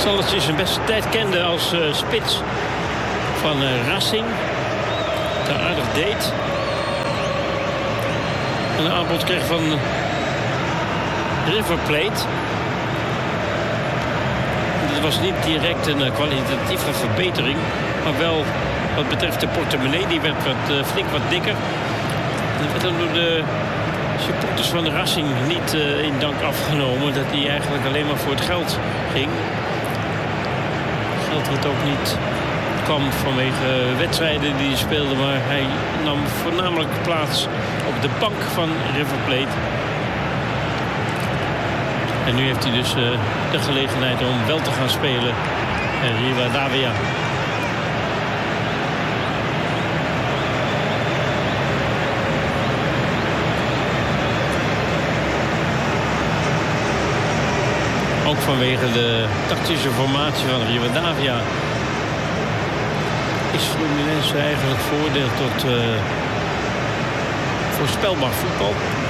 Sallertje zijn beste tijd kende als spits van Racing. Dat aardig deed. En een aanbod kreeg van River Plate. Het was niet direct een kwalitatieve verbetering, maar wel wat betreft de portemonnee. Die werd flink wat dikker. Dat werd dan door de supporters van de Racing niet in dank afgenomen. Dat hij eigenlijk alleen maar voor het geld ging. Geld wat ook niet kwam vanwege wedstrijden die hij speelde. Maar hij nam voornamelijk plaats op de bank van River Plate. En nu heeft hij dus de gelegenheid om wel te gaan spelen in Rivadavia. Ook vanwege de tactische formatie van Rivadavia is Fluminense eigenlijk veroordeeld tot voorspelbaar voetbal.